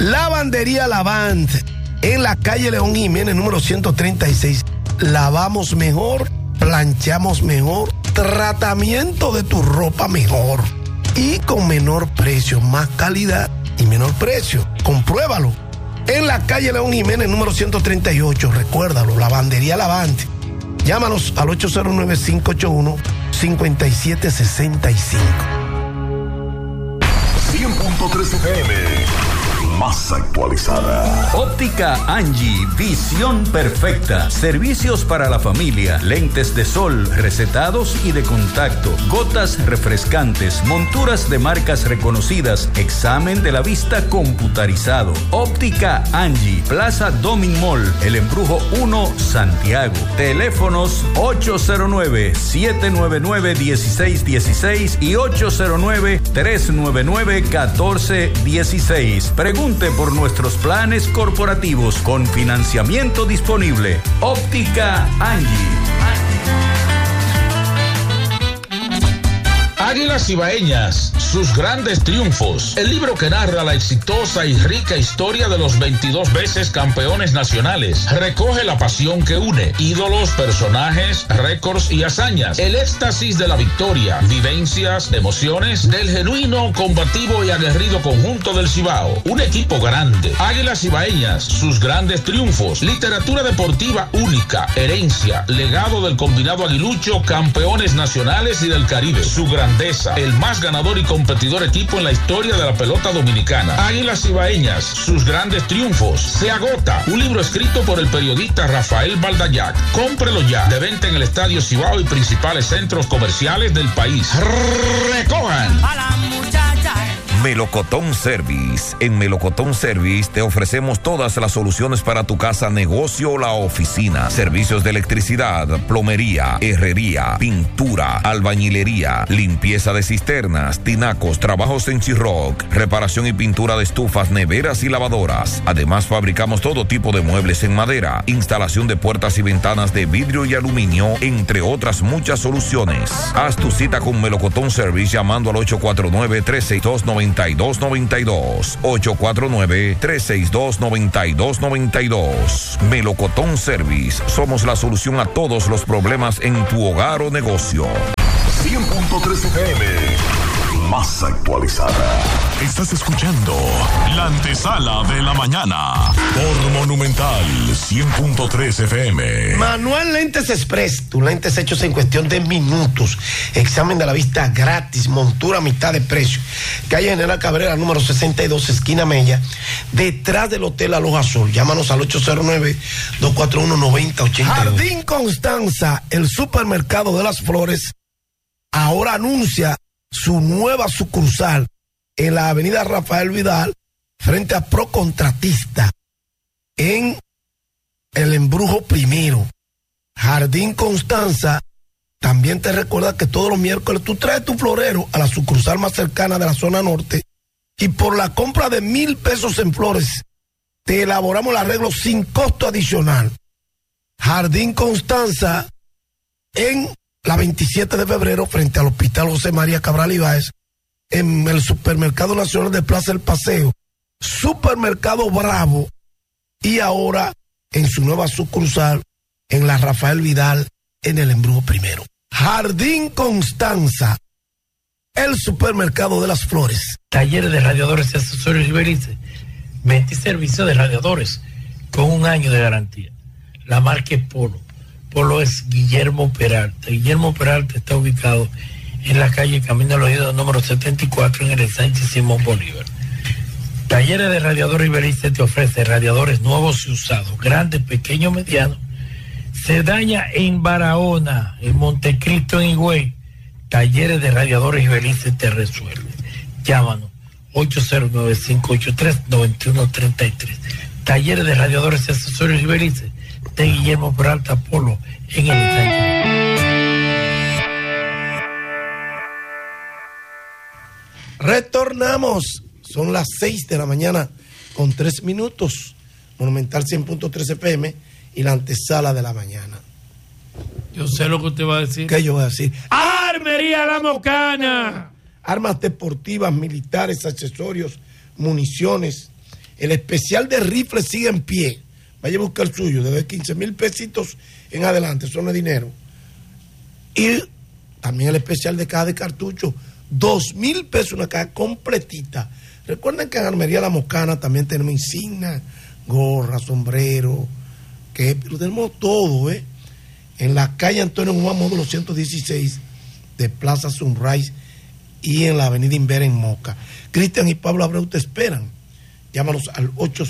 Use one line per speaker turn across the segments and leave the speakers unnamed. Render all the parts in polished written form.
Lavandería Lavant, en la calle León Jiménez, número 136. Lavamos mejor, planchamos mejor, tratamiento de tu ropa mejor y con menor precio, más calidad y menor precio. Compruébalo. En la calle León Jiménez, número 138. Recuérdalo, Lavandería Lavant. Llámanos al 809-581-5765.
100.3 FM, más actualizada.
Óptica Angie, visión perfecta. Servicios para la familia, lentes de sol, recetados y de contacto, gotas refrescantes, monturas de marcas reconocidas, examen de la vista computarizado. Óptica Angie, Plaza Domin Mall, El Embrujo 1, Santiago. Teléfonos 809-799-1616 y 809-399-1416. Pregunte por nuestros planes corporativos con financiamiento disponible. Óptica Angie.
Águilas Ibaeñas, sus grandes triunfos. El libro que narra la exitosa y rica historia de los 22 veces campeones nacionales. Recoge la pasión que une, ídolos, personajes, récords y hazañas. El éxtasis de la victoria, vivencias, emociones del genuino, combativo y aguerrido conjunto del Cibao. Un equipo grande. Águilas Ibaeñas, sus grandes triunfos. Literatura deportiva única, herencia, legado del combinado aguilucho, campeones nacionales y del Caribe. Su grandeza, el más ganador y competidor equipo en la historia de la pelota dominicana. Águilas Ibaeñas, sus grandes triunfos. Se agota. Un libro escrito por el periodista Rafael Baldayac. Cómprelo ya. De venta en el Estadio Cibao y principales centros comerciales del país. Recojan.
Melocotón Service. En Melocotón Service te ofrecemos todas las soluciones para tu casa, negocio o la oficina. Servicios de electricidad, plomería, herrería, pintura, albañilería, limpieza de cisternas, tinacos, trabajos en Chirroc, reparación y pintura de estufas, neveras y lavadoras. Además, fabricamos todo tipo de muebles en madera, instalación de puertas y ventanas de vidrio y aluminio, entre otras muchas soluciones. Haz tu cita con Melocotón Service llamando al 849-362-9292. 849-362-9292. Melocotón Service. Somos la solución a todos los problemas en tu hogar o negocio.
100.3 FM, más actualizada.
Estás escuchando la antesala de la mañana por Monumental 100.3 FM.
Manuel Lentes Express, tus lentes hechos en cuestión de minutos. Examen de la vista gratis, montura a mitad de precio. Calle General Cabrera, número 62, esquina Mella, detrás del Hotel Aloha Sol. Llámanos al 809-241-9082. Jardín Constanza, el supermercado de las flores, ahora anuncia su nueva sucursal en la avenida Rafael Vidal, frente a Procontratista, en El Embrujo Primero. Jardín Constanza también te recuerda que todos los miércoles tú traes tu florero a la sucursal más cercana de la zona norte y por la compra de 1,000 pesos en flores te elaboramos el arreglo sin costo adicional. Jardín Constanza en la 27 de febrero frente al Hospital José María Cabral Ibáez, en el Supermercado Nacional de Plaza El Paseo, Supermercado Bravo, y ahora en su nueva sucursal en la Rafael Vidal, en El Embrujo Primero. Jardín Constanza, el supermercado de las flores.
Talleres de radiadores y accesorios Iberice. Venta y servicio de radiadores con 1 año de garantía. La marca es Polo. Polo es Guillermo Peralta. Guillermo Peralta está ubicado en la calle Camino al Oído número 74 en el Sánchez Simón Bolívar. Talleres de Radiadores Iberice te ofrece radiadores nuevos y usados, grandes, pequeños, medianos. Se daña en Barahona, en Montecristo, en Higüey. Talleres de Radiadores Iberice te resuelve. Llámanos 809-583-9133. Talleres de Radiadores y Accesorios Iberice de Guillermo Peralta Polo en el Sánchez.
Retornamos. Son las 6 de la mañana con 3 minutos. Monumental 100.3 FM y la antesala de la mañana.
Yo sé lo que usted va a decir.
¿Qué yo voy a decir?
¡Armería La Mocana!
Armas deportivas, militares, accesorios, municiones, El especial de rifle sigue en pie. Vaya a buscar el suyo, desde 15,000 pesitos en adelante, eso no es dinero. Y también el especial de caja de cartucho, 2,000 pesos una caja completita. Recuerden que en Armería La Moscana también tenemos insignia, gorra, sombrero, que lo tenemos todo, en la calle Antonio Juan módulo 116 de Plaza Sunrise y en la avenida Invera en Moca. Cristian y Pablo Abreu te esperan. Llámanos al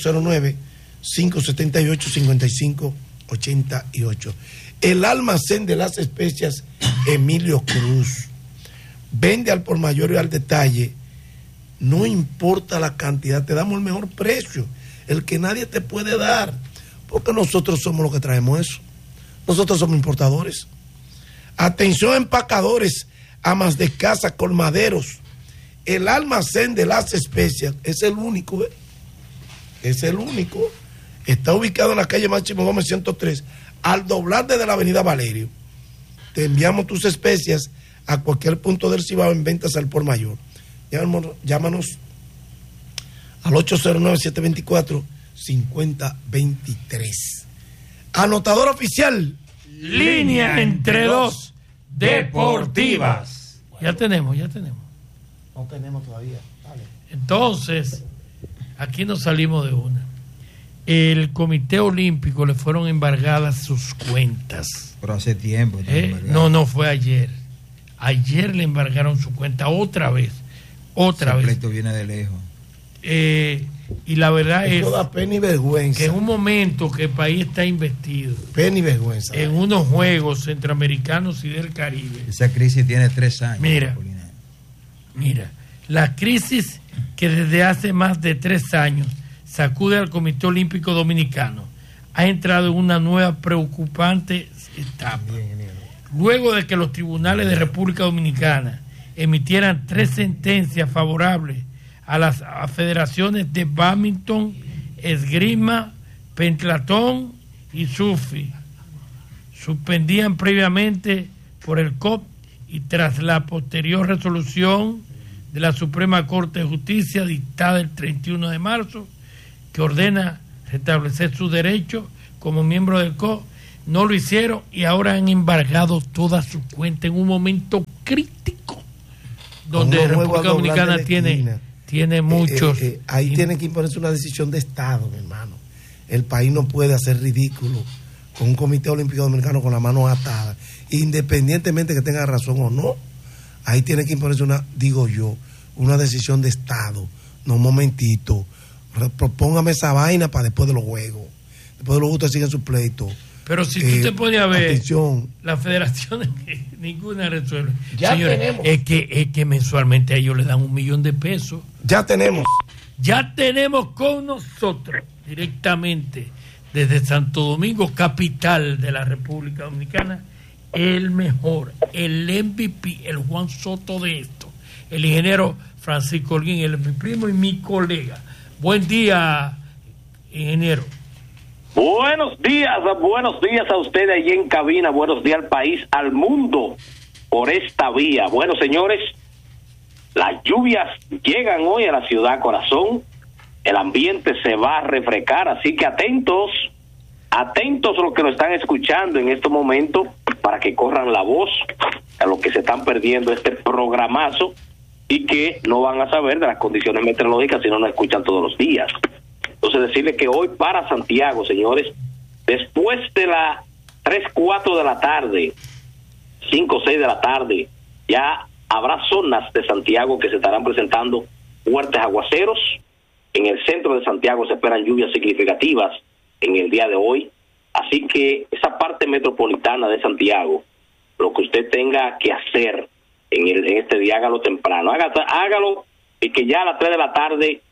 809-578-5588. El almacén de las especias Emilio Cruz. Vende al por mayor y al detalle. No importa la cantidad, te damos el mejor precio, el que nadie te puede dar, porque nosotros somos los que traemos eso. Nosotros somos importadores. Atención, empacadores, amas de casa, colmaderos. El almacén de las especias es el único, es el único. Está ubicado en la calle Máximo Gómez 103, al doblar desde la avenida Valerio. Te enviamos tus especias a cualquier punto del Cibao en ventas al por mayor. Llámanos al 809-724-5023. Anotador oficial.
Línea entre dos deportivas. Ya tenemos.
No tenemos todavía. Dale.
Entonces, aquí nos salimos de una. El Comité Olímpico le fueron embargadas sus cuentas.
Pero hace tiempo.
No, fue ayer. Ayer le embargaron su cuenta otra vez. Otra vez.
Esto viene de lejos.
Y la verdad
eso da pena y vergüenza.
Que en un momento que el país está investido.
Pena y vergüenza.
En unos Juegos Centroamericanos y del Caribe.
Esa crisis tiene 3 años.
Mira, la crisis que desde hace más de 3 años sacude al Comité Olímpico Dominicano ha entrado en una nueva preocupante etapa. Luego de que los tribunales de República Dominicana emitieran 3 sentencias favorables a las federaciones de bádminton, esgrima, pentathlón y surfi, suspendían previamente por el COP y tras la posterior resolución de la Suprema Corte de Justicia dictada el 31 de marzo, que ordena restablecer sus derechos como miembro del COP, no lo hicieron y ahora han embargado toda su cuenta en un momento crítico donde la República Dominicana tiene muchos.
Ahí tiene que imponerse una decisión de Estado, mi hermano. El país no puede hacer ridículo con un Comité Olímpico Dominicano con la mano atada, independientemente que tenga razón o no. Ahí tiene que imponerse una decisión de Estado. No, un momentito. Propóngame esa vaina para después de los juegos. Después de los juegos ustedes siguen su pleito.
Pero si tú te pones a ver,
atención,
las federaciones ninguna resuelve.
Ya
señores,
tenemos.
Es que mensualmente a ellos le dan $1 millón de pesos.
Ya tenemos con nosotros directamente desde Santo Domingo, capital de la República Dominicana, el mejor, el MVP, el Juan Soto de esto, el ingeniero Francisco Holguín, mi primo y mi colega. Buen día, ingeniero.
Buenos días a usted allí en cabina, buenos días al país, al mundo, por esta vía. Bueno, señores, las lluvias llegan hoy a la ciudad corazón, el ambiente se va a refrescar, así que atentos los que nos están escuchando en este momento, para que corran la voz a los que se están perdiendo este programazo y que no van a saber de las condiciones meteorológicas si no nos escuchan todos los días. Entonces decirle que hoy para Santiago, señores, después de las 3, 4 de la tarde, 5, 6 de la tarde, ya habrá zonas de Santiago que se estarán presentando fuertes aguaceros. En el centro de Santiago se esperan lluvias significativas en el día de hoy. Así que esa parte metropolitana de Santiago, lo que usted tenga que hacer en este día, hágalo temprano. Hágalo y que ya a las 3 de la tarde...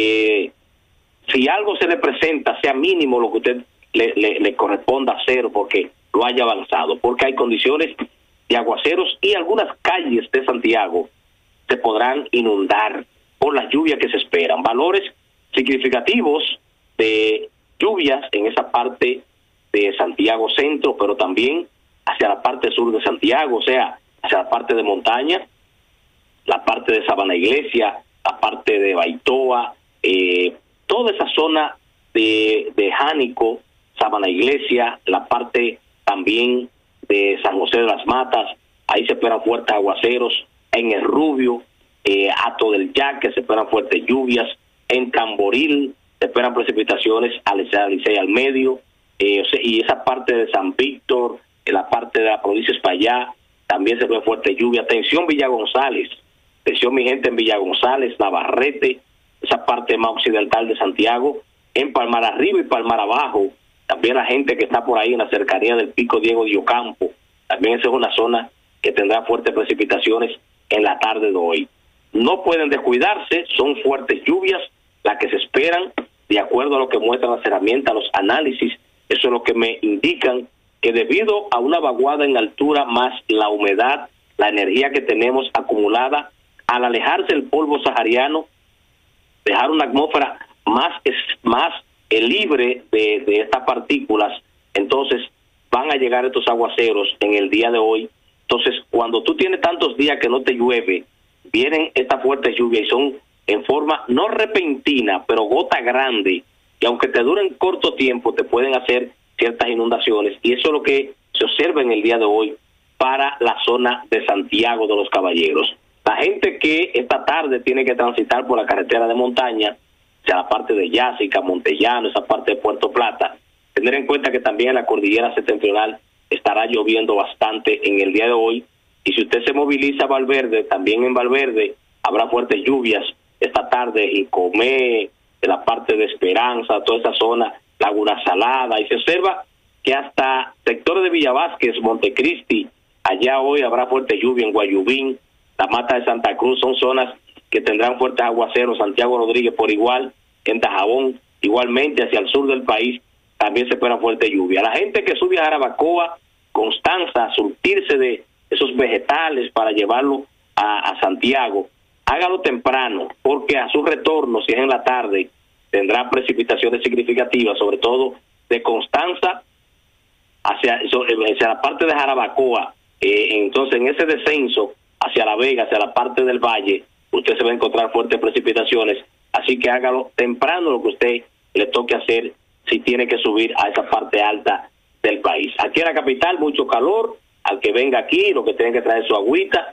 si algo se le presenta, sea mínimo lo que usted le corresponda hacer porque lo haya avanzado, porque hay condiciones de aguaceros y algunas calles de Santiago se podrán inundar por las lluvias que se esperan. Valores significativos de lluvias en esa parte de Santiago Centro, pero también hacia la parte sur de Santiago, o sea, hacia la parte de montaña, la parte de Sabana Iglesia, la parte de Baitoa, toda esa zona de Jánico, Sabana Iglesia, la parte también de San José de las Matas, ahí se esperan fuertes aguaceros, en El Rubio, Hato del Yaque se esperan fuertes lluvias, en Tamboril se esperan precipitaciones al Licey al medio, y esa parte de San Víctor, en la parte de la provincia de Espaillá, también se ve fuerte lluvia. Atención Villa González, atención mi gente en Villa González, Navarrete, esa parte más occidental de Santiago, en Palmar Arriba y Palmar Abajo, también la gente que está por ahí en la cercanía del Pico Diego de Ocampo, también esa es una zona que tendrá fuertes precipitaciones en la tarde de hoy. No pueden descuidarse, son fuertes lluvias las que se esperan, de acuerdo a lo que muestran las herramientas, los análisis. Eso es lo que me indican, que debido a una vaguada en altura más la humedad, la energía que tenemos acumulada, al alejarse el polvo sahariano, dejar una atmósfera más libre de estas partículas, entonces van a llegar estos aguaceros en el día de hoy. Entonces, cuando tú tienes tantos días que no te llueve, vienen estas fuertes lluvias y son en forma no repentina, pero gota grande, y aunque te duren corto tiempo, te pueden hacer ciertas inundaciones, y eso es lo que se observa en el día de hoy para la zona de Santiago de los Caballeros. La gente que esta tarde tiene que transitar por la carretera de montaña, hacia la parte de Yásica, Montellano, esa parte de Puerto Plata, tener en cuenta que también en la cordillera septentrional estará lloviendo bastante en el día de hoy, y si usted se moviliza a Valverde, también en Valverde habrá fuertes lluvias esta tarde, y Comé, de la parte de Esperanza, toda esa zona, Laguna Salada, y se observa que hasta sectores de Villa Vázquez, Montecristi, allá hoy habrá fuerte lluvia en Guayubín, la Mata de Santa Cruz, son zonas que tendrán fuertes aguaceros, Santiago Rodríguez por igual, en Dajabón, igualmente hacia el sur del país, también se espera fuerte lluvia. La gente que sube a Jarabacoa, Constanza, a surtirse de esos vegetales para llevarlo a Santiago, hágalo temprano, porque a su retorno, si es en la tarde, tendrá precipitaciones significativas, sobre todo de Constanza hacia la parte de Jarabacoa. Entonces, en ese descenso hacia La Vega, hacia la parte del valle, usted se va a encontrar fuertes precipitaciones, así que hágalo temprano lo que usted le toque hacer si tiene que subir a esa parte alta del país. Aquí en la capital, mucho calor, al que venga aquí, lo que tiene que traer su agüita,